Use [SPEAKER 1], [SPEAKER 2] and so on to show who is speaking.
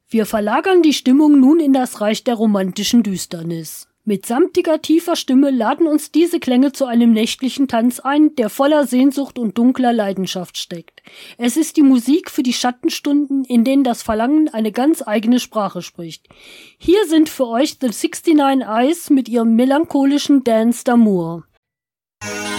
[SPEAKER 1] Wir verlagern die Stimmung nun in das Reich der romantischen Düsternis. Mit samtiger, tiefer Stimme laden uns diese Klänge zu einem nächtlichen Tanz ein, der voller Sehnsucht und dunkler Leidenschaft steckt. Es ist die Musik für die Schattenstunden, in denen das Verlangen eine ganz eigene Sprache spricht. Hier sind für euch The 69 Eyes mit ihrem melancholischen Dance d'Amour.